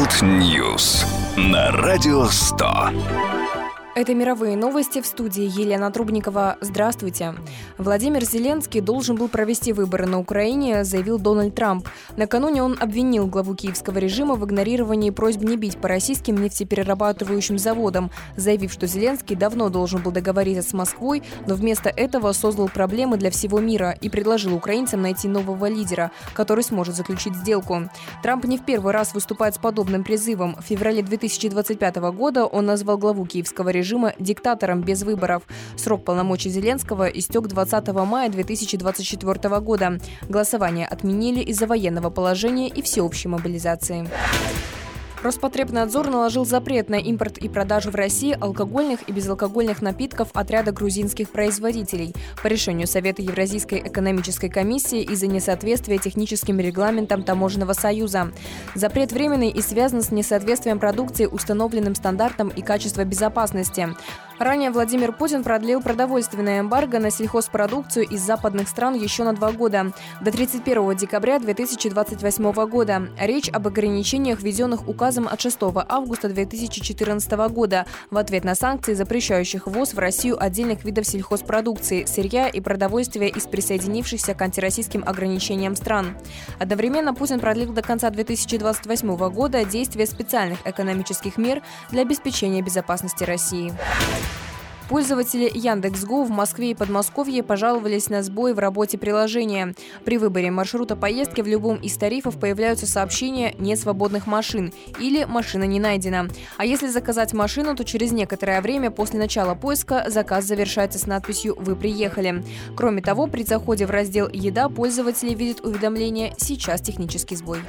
World News на Радио 100. Это мировые новости, в студии Елена Трубникова. Здравствуйте. Владимир Зеленский должен был провести выборы на Украине, заявил Дональд Трамп. Накануне он обвинил главу киевского режима в игнорировании просьб не бить по российским нефтеперерабатывающим заводам, заявив, что Зеленский давно должен был договориться с Москвой, но вместо этого создал проблемы для всего мира и предложил украинцам найти нового лидера, который сможет заключить сделку. Трамп не в первый раз выступает с подобным призывом. В феврале 2025 года он назвал главу киевского режима диктатором без выборов. Срок полномочий Зеленского истек 20 мая 2024 года. Голосование отменили из-за военного положения и всеобщей мобилизации. Роспотребнадзор наложил запрет на импорт и продажу в России алкогольных и безалкогольных напитков от ряда грузинских производителей по решению Совета Евразийской экономической комиссии из-за несоответствия техническим регламентам Таможенного союза. Запрет временный и связан с несоответствием продукции установленным стандартам и качества безопасности. Ранее Владимир Путин продлил продовольственное эмбарго на сельхозпродукцию из западных стран еще на 2 года, до 31 декабря 2028 года. Речь об ограничениях, введенных указом от 6 августа 2014 года в ответ на санкции, запрещающих ввоз в Россию отдельных видов сельхозпродукции, сырья и продовольствия из присоединившихся к антироссийским ограничениям стран. Одновременно Путин продлил до конца 2028 года действие специальных экономических мер для обеспечения безопасности России. Пользователи Яндекс.Го в Москве и Подмосковье пожаловались на сбой в работе приложения. При выборе маршрута поездки в любом из тарифов появляются сообщения «нет свободных машин» или «машина не найдена». А если заказать машину, то через некоторое время после начала поиска заказ завершается с надписью «Вы приехали». Кроме того, при заходе в раздел «Еда» пользователи видят уведомление «Сейчас технический сбой».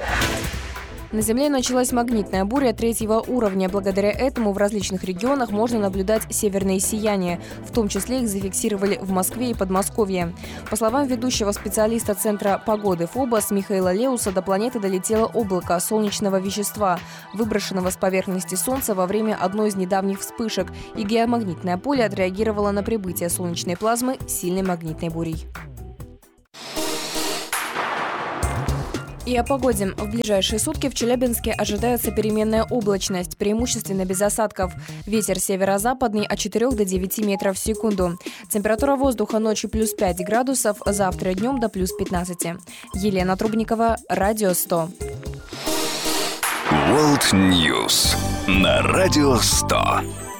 На Земле началась магнитная буря 3-го уровня. Благодаря этому в различных регионах можно наблюдать северные сияния. В том числе их зафиксировали в Москве и Подмосковье. По словам ведущего специалиста Центра погоды ФОБОС Михаила Леуса, до планеты долетело облако солнечного вещества, выброшенного с поверхности Солнца во время одной из недавних вспышек, и геомагнитное поле отреагировало на прибытие солнечной плазмы сильной магнитной бурей. И о погоде. В ближайшие сутки в Челябинске ожидается переменная облачность, преимущественно без осадков. Ветер северо-западный от 4 до 9 метров в секунду. Температура воздуха ночью плюс 5 градусов, завтра днем до плюс 15. Елена Трубникова, Радио 100. World News на Радио 100.